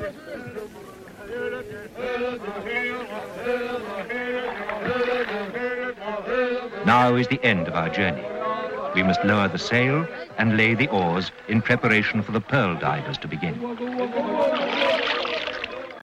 Now is the end of our journey. We must lower the sail and lay the oars in preparation for the pearl divers to begin.